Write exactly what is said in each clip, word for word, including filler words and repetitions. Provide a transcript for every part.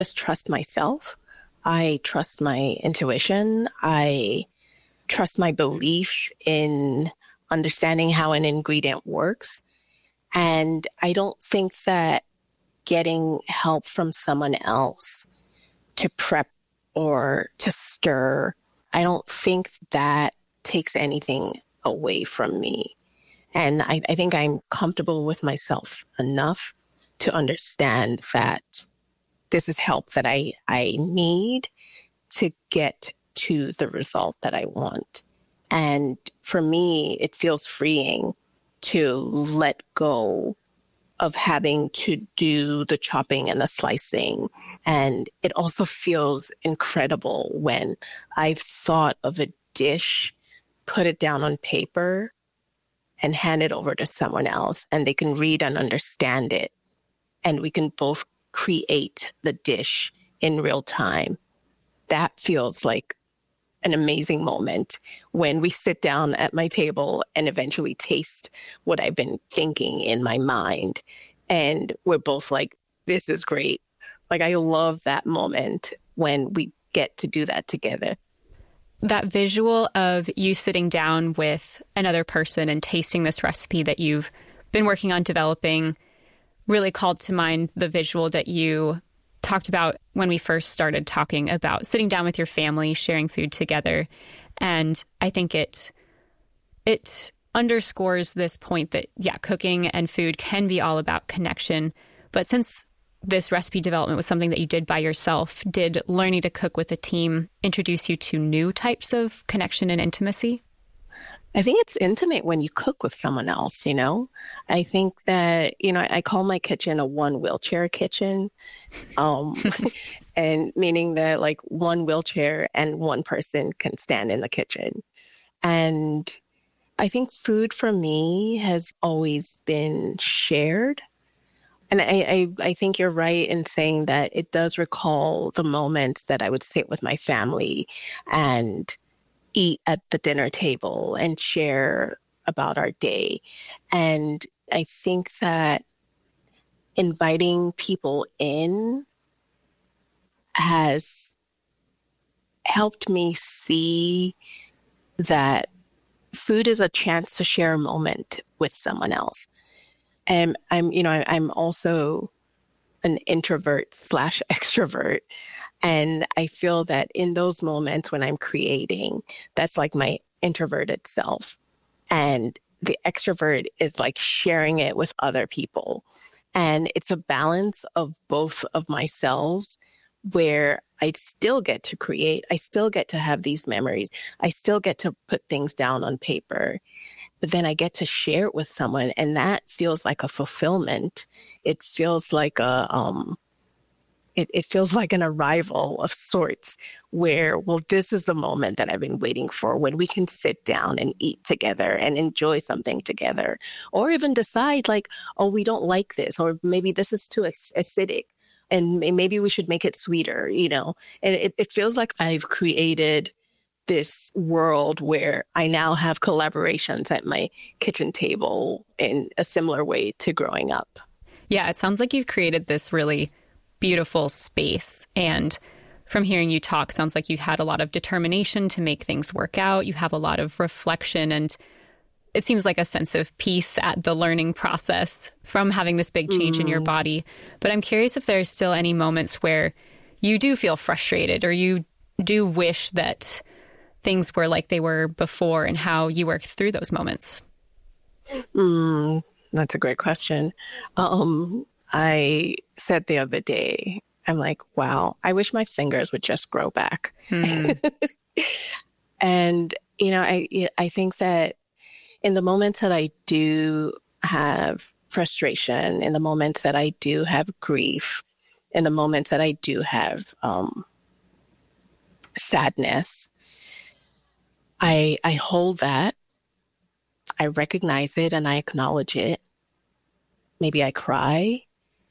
just trust myself. I trust my intuition. I trust my belief in understanding how an ingredient works. And I don't think that getting help from someone else to prep or to stir, I don't think that takes anything away from me. And I, I think I'm comfortable with myself enough to understand that this is help that I, I need to get to the result that I want. And for me, it feels freeing to let go of having to do the chopping and the slicing. And it also feels incredible when I've thought of a dish, put it down on paper, and hand it over to someone else, and they can read and understand it. And we can both create the dish in real time. That feels like an amazing moment when we sit down at my table and eventually taste what I've been thinking in my mind. And we're both like, this is great. Like, I love that moment when we get to do that together. That visual of you sitting down with another person and tasting this recipe that you've been working on developing really called to mind the visual that you talked about when we first started talking about sitting down with your family, sharing food together. And I think it it underscores this point that, yeah, cooking and food can be all about connection. But since this recipe development was something that you did by yourself, did learning to cook with a team introduce you to new types of connection and intimacy? I think it's intimate when you cook with someone else, you know? I think that, you know, I call my kitchen a one wheelchair kitchen. Um, and meaning that like one wheelchair and one person can stand in the kitchen. And I think food for me has always been shared. And I, I, I think you're right in saying that it does recall the moments that I would sit with my family and eat at the dinner table and share about our day. And I think that inviting people in has helped me see that food is a chance to share a moment with someone else. And I'm, you know, I'm also an introvert slash extrovert. And I feel that in those moments when I'm creating, that's like my introverted self. And the extrovert is like sharing it with other people. And it's a balance of both of myself where I still get to create. I still get to have these memories. I still get to put things down on paper. But then I get to share it with someone. And that feels like a fulfillment. It feels like a, um, It, it feels like an arrival of sorts where, well, this is the moment that I've been waiting for when we can sit down and eat together and enjoy something together, or even decide like, oh, we don't like this, or maybe this is too acidic and maybe we should make it sweeter, you know, and it, it feels like I've created this world where I now have collaborations at my kitchen table in a similar way to growing up. Yeah, it sounds like you've created this really beautiful space. And from hearing you talk, sounds like you've had a lot of determination to make things work out. You have a lot of reflection, and it seems like a sense of peace at the learning process from having this big change mm. in your body. But I'm curious if there's still any moments where you do feel frustrated or you do wish that things were like they were before, and how you worked through those moments. Mm, that's a great question. Um, I said the other day, I'm like, wow, I wish my fingers would just grow back. Hmm. And, you know, I, I think that in the moments that I do have frustration, in the moments that I do have grief, in the moments that I do have um, sadness, I, I hold that, I recognize it, and I acknowledge it. Maybe I cry.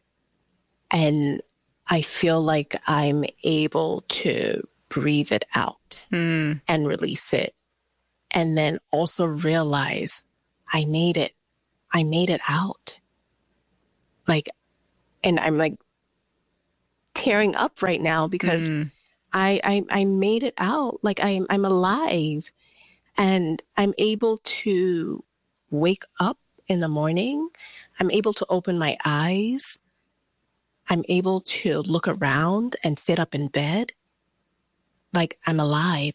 And I feel like I'm able to breathe it out mm. and release it. And then also realize I made it. I made it out. Like, and I'm like tearing up right now because Mm. I, I I made it out. Like I'm I'm alive, and I'm able to wake up in the morning. I'm able to open my eyes. I'm able to look around and sit up in bed. Like I'm alive.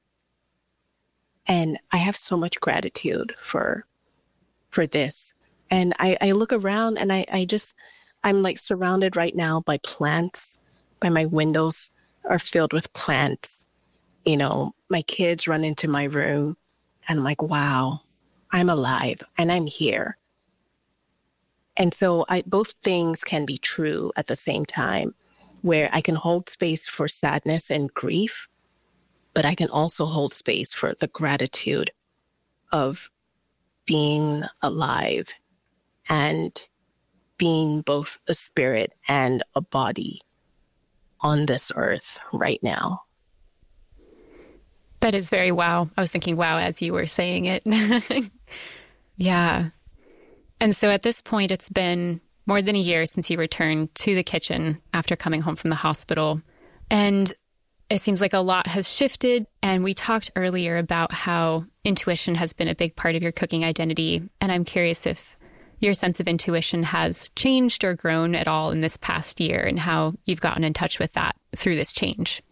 And I have so much gratitude for for this. And I, I look around and I, I just, I'm like surrounded right now by plants. By my windows are filled with plants. You know, my kids run into my room and I'm like, wow, I'm alive and I'm here. And so I, both things can be true at the same time, where I can hold space for sadness and grief, but I can also hold space for the gratitude of being alive and being both a spirit and a body on this earth right now. That is very wow. I was thinking wow as you were saying it. Yeah. And so at this point, it's been more than a year since you returned to the kitchen after coming home from the hospital. And it seems like a lot has shifted. And we talked earlier about how intuition has been a big part of your cooking identity. And I'm curious if your sense of intuition has changed or grown at all in this past year and how you've gotten in touch with that through this change.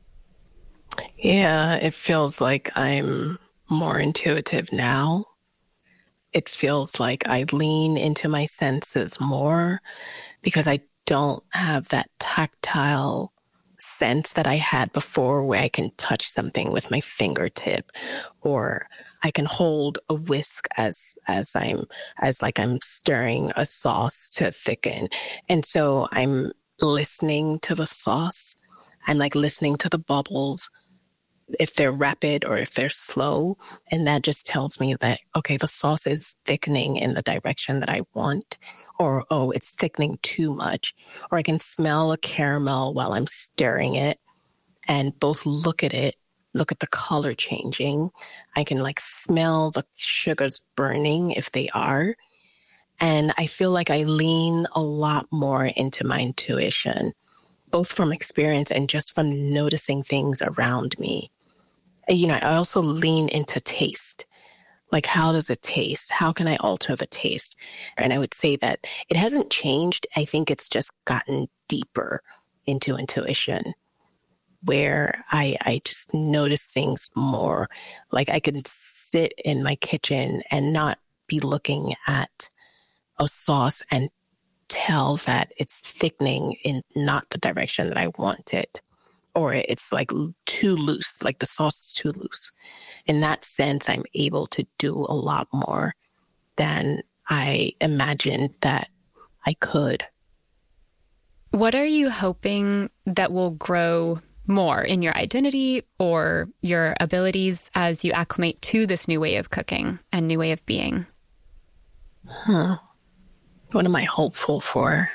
Yeah, it feels like I'm more intuitive now. It feels like I lean into my senses more because I don't have that tactile sense that I had before, where I can touch something with my fingertip, or I can hold a whisk as as I'm as like I'm stirring a sauce to thicken. And so I'm listening to the sauce. I'm like listening to the bubbles, if they're rapid or if they're slow. And that just tells me that, okay, the sauce is thickening in the direction that I want, or, oh, it's thickening too much. Or I can smell a caramel while I'm stirring it and both look at it, look at the color changing. I can like smell the sugars burning if they are. And I feel like I lean a lot more into my intuition, both from experience and just from noticing things around me. You know, I also lean into taste. Like, how does it taste? How can I alter the taste? And I would say that it hasn't changed. I think it's just gotten deeper into intuition, where I, I just notice things more. Like I could sit in my kitchen and not be looking at a sauce and tell that it's thickening in not the direction that I want it. Or it's like too loose, like the sauce is too loose. In that sense, I'm able to do a lot more than I imagined that I could. What are you hoping that will grow more in your identity or your abilities as you acclimate to this new way of cooking and new way of being? Huh. What am I hopeful for?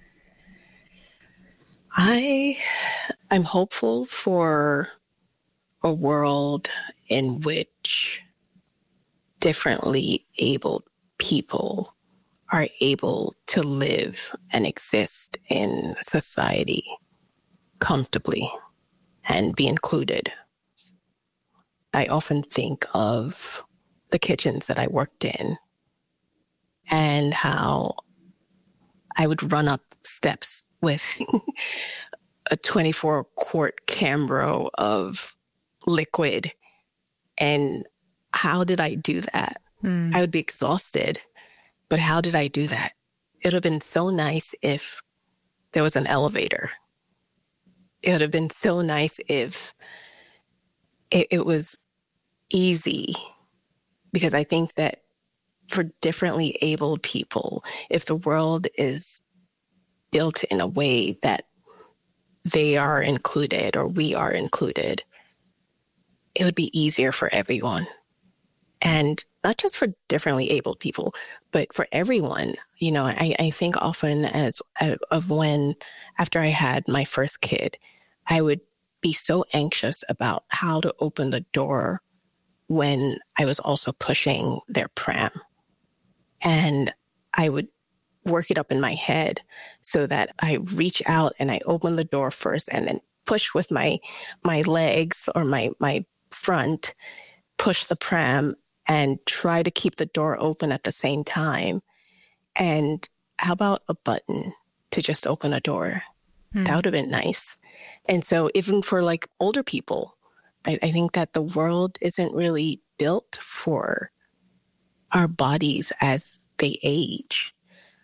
I I'm hopeful for a world in which differently abled people are able to live and exist in society comfortably and be included. I often think of the kitchens that I worked in and how I would run up steps with a twenty-four quart Cambro of liquid. And how did I do that? Mm. I would be exhausted, but how did I do that? It would have been so nice if there was an elevator. It would have been so nice if it, it was easy, because I think that for differently abled people, if the world is built in a way that they are included or we are included, it would be easier for everyone. And not just for differently abled people, but for everyone. You know, I, I think often as of when, after I had my first kid, I would be so anxious about how to open the door when I was also pushing their pram. And I would work it up in my head so that I reach out and I open the door first and then push with my my legs or my my front, push the pram and try to keep the door open at the same time. And how about a button to just open a door? Hmm. That would have been nice. And so even for like older people, I, I think that the world isn't really built for our bodies as they age.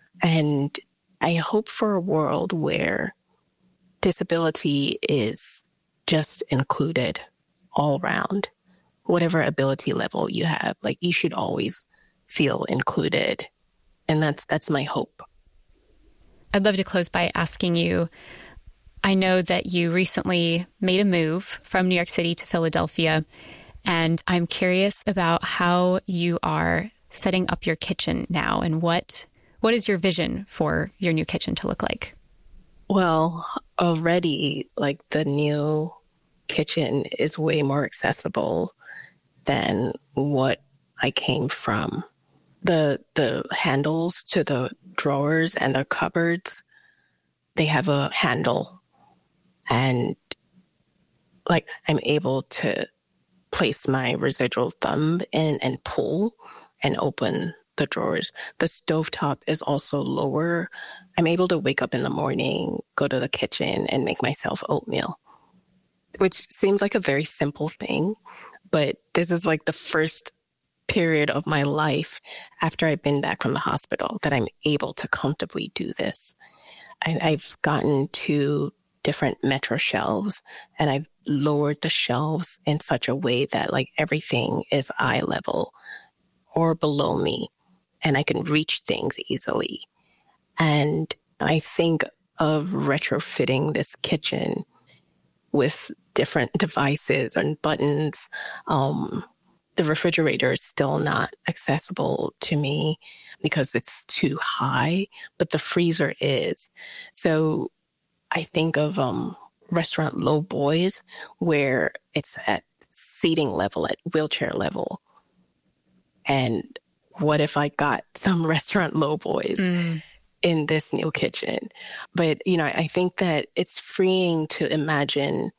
And I hope for a world where disability is just included all around, whatever ability level you have. Like, you should always feel included. And that's that's my hope. I'd love to close by asking you, I know that you recently made a move from New York City to Philadelphia, and I'm curious about how you are setting up your kitchen now and what what is your vision for your new kitchen to look like? Well, already, like, the new kitchen is way more accessible than what I came from. The the handles to the drawers and the cupboards, they have a handle. And, like, I'm able to place my residual thumb in and pull and open the drawers. The stovetop is also lower. I'm able to wake up in the morning, go to the kitchen, and make myself oatmeal, which seems like a very simple thing. But this is like the first period of my life after I've been back from the hospital that I'm able to comfortably do this. I, I've gotten to different Metro shelves and I've lowered the shelves in such a way that, like, everything is eye level or below me and I can reach things easily. And I think of retrofitting this kitchen with different devices and buttons. Um, the refrigerator is still not accessible to me because it's too high, but the freezer is. So I think of um, restaurant low boys where it's at seating level, at wheelchair level. And what if I got some restaurant low boys mm. in this new kitchen? But, you know, I think that it's freeing to imagine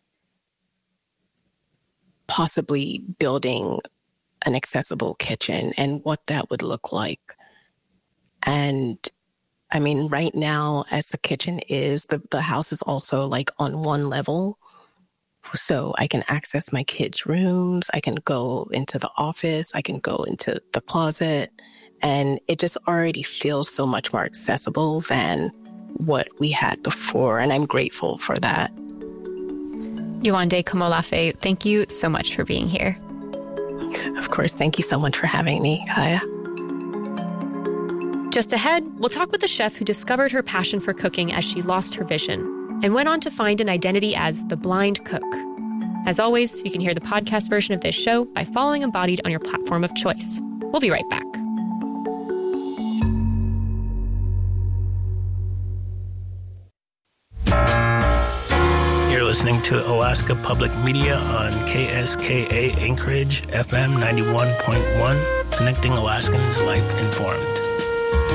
possibly building an accessible kitchen and what that would look like. And I mean, right now, as the kitchen is, the, the house is also like on one level. So I can access my kids' rooms. I can go into the office. I can go into the closet. And it just already feels so much more accessible than what we had before. And I'm grateful for that. Yewande Komolafe, thank you so much for being here. Of course. Thank you so much for having me, Kaya. Just ahead, we'll talk with a chef who discovered her passion for cooking as she lost her vision and went on to find an identity as the blind cook. As always, you can hear the podcast version of this show by following Embodied on your platform of choice. We'll be right back. You're listening to Alaska Public Media on K S K A Anchorage, F M ninety-one point one, connecting Alaskans life informed.